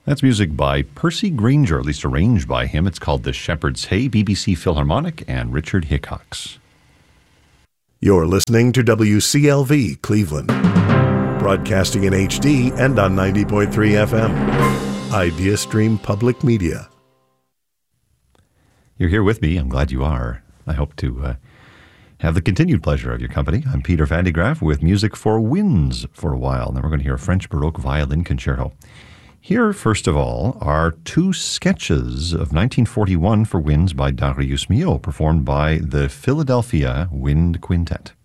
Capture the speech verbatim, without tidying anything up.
That's music by Percy Grainger, at least arranged by him. It's called The Shepherd's Hay, B B C Philharmonic, and Richard Hickox. You're listening to W C L V Cleveland, broadcasting in H D and on ninety point three F M. IdeaStream Public Media. You're here with me. I'm glad you are. I hope to uh, have the continued pleasure of your company. I'm Peter Van de Graaff with music for winds for a while. Then we're going to hear a French Baroque violin concerto. Here, first of all, are two sketches of nineteen forty-one for winds by Darius Milhaud, performed by the Philadelphia Wind Quintet.